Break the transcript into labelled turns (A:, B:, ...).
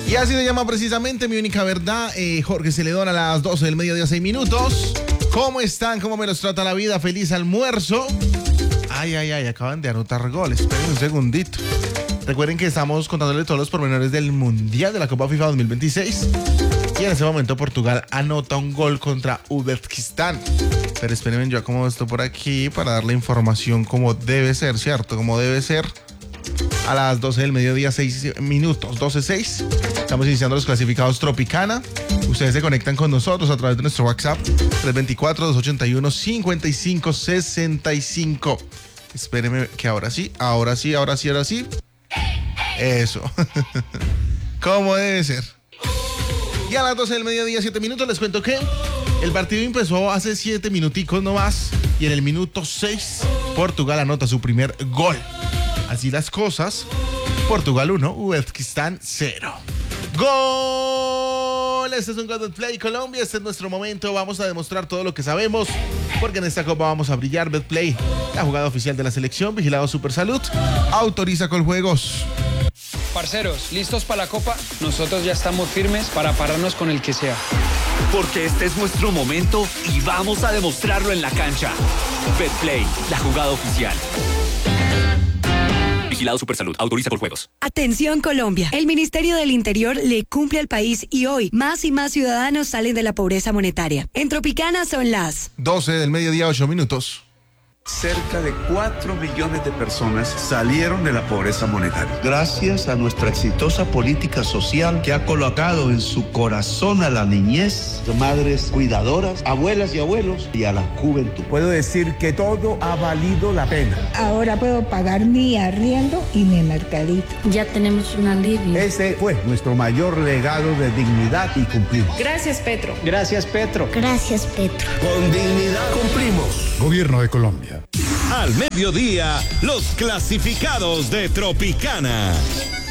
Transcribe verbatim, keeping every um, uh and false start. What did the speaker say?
A: Y así se llama precisamente Mi Única Verdad. Eh, Jorge Celedón a las doce del mediodía, seis minutos. ¿Cómo están? ¿Cómo me los trata la vida? Feliz almuerzo. Ay, ay, ay, acaban de anotar goles. Esperen un segundito. Recuerden que estamos contándole todos los pormenores del Mundial de la Copa FIFA dos mil veintiséis. Y en ese momento Portugal anota un gol contra Uzbekistán. Pero espérenme, yo acomodo esto por aquí para darle información como debe ser, ¿cierto? Como debe ser. A las doce del mediodía, seis minutos, doce seis. Estamos iniciando los clasificados Tropicana. Ustedes se conectan con nosotros a través de nuestro WhatsApp tres dos cuatro, dos ocho uno, cinco cinco seis cinco. Espérenme que ahora sí, ahora sí, ahora sí, ahora sí. Eso. ¿Cómo debe ser? Y a las doce del mediodía, siete minutos, les cuento que el partido empezó hace siete minuticos nomás. Y en el minuto seis, Portugal anota su primer gol. Así las cosas, Portugal uno, Uzbekistán cero. ¡Gol! Este es un God of Play Colombia, este es nuestro momento, vamos a demostrar todo lo que sabemos, porque en esta copa vamos a brillar. Betplay, la jugada oficial de la selección, vigilado Supersalud, autoriza Coljuegos.
B: Parceros, ¿listos para la copa? Nosotros ya estamos firmes para pararnos con el que sea.
C: Porque este es nuestro momento y vamos a demostrarlo en la cancha. Betplay, la jugada oficial. Vigilado Supersalud, autoriza Coljuegos.
D: Atención Colombia, el Ministerio del Interior le cumple al país y hoy más y más ciudadanos salen de la pobreza monetaria. En Tropicana son las
A: doce del mediodía, ocho minutos.
E: Cerca de cuatro millones de personas salieron de la pobreza monetaria. Gracias a nuestra exitosa política social que ha colocado en su corazón a la niñez, madres cuidadoras, abuelas y abuelos y a la juventud.
F: Puedo decir que todo ha valido la pena.
G: Ahora puedo pagar mi arriendo y mi mercadito.
H: Ya tenemos un alivio.
F: Ese fue nuestro mayor legado de dignidad y cumplimos.
I: Gracias, Petro.
F: Gracias, Petro.
H: Gracias, Petro.
F: Con dignidad cumplimos.
J: Gobierno de Colombia.
K: Al mediodía, los clasificados de Tropicana.